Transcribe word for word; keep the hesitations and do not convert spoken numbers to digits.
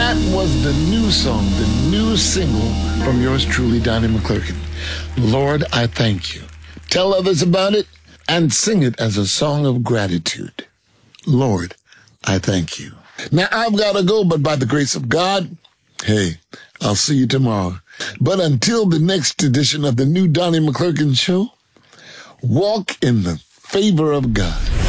That was the new song, the new single from yours truly, Donnie McClurkin. Lord, I thank you. Tell others about it and sing it as a song of gratitude. Lord, I thank you. Now, I've got to go, but by the grace of God, hey, I'll see you tomorrow. But until the next edition of the new Donnie McClurkin Show, walk in the favor of God.